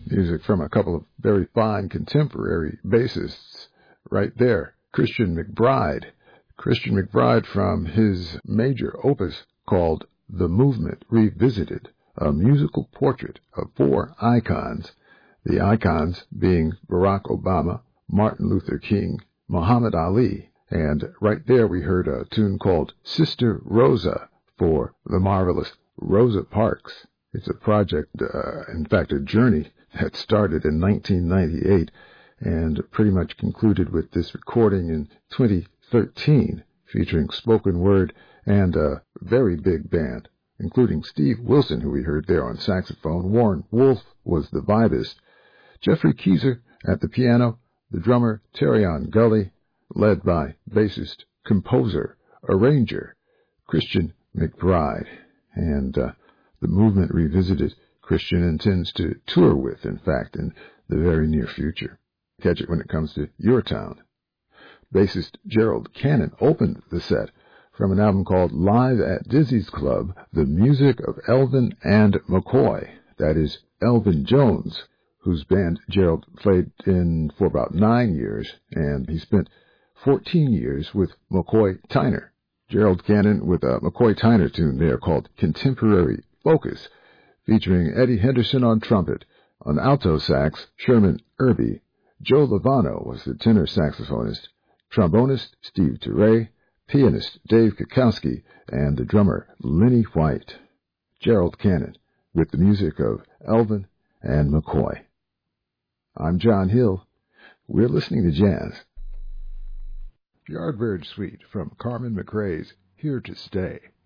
Music from a couple of very fine contemporary bassists right there. Christian McBride. Christian McBride from his major opus called The Movement Revisited, a musical portrait of four icons, the icons being Barack Obama, Martin Luther King, Muhammad Ali, and right there we heard a tune called Sister Rosa for the marvelous Rosa Parks. It's a project, in fact, a journey that started in 1998 and pretty much concluded with this recording in 2013, featuring spoken word and a very big band, including Steve Wilson, who we heard there on saxophone. Warren Wolf was the vibist. Jeffrey Keyser at the piano, the drummer Terrion Gully, led by bassist, composer, arranger Christian McBride. And the Movement Revisited, Christian intends to tour with, in fact, in the very near future. Catch it when it comes to your town. Bassist Gerald Cannon opened the set from an album called Live at Dizzy's Club, the music of Elvin and McCoy. That is Elvin Jones, whose band Gerald played in for about 9 years, and he spent 14 years with McCoy Tyner. Gerald Cannon with a McCoy Tyner tune there called Contemporary Focus, featuring Eddie Henderson on trumpet, on alto sax, Sherman Irby. Joe Lovano was the tenor saxophonist, trombonist Steve Turay, pianist Dave Kukowski, and the drummer Lenny White. Gerald Cannon with the music of Elvin and McCoy. I'm John Hill. We're listening to jazz. Yardbird Suite from Carmen McRae's Here to Stay.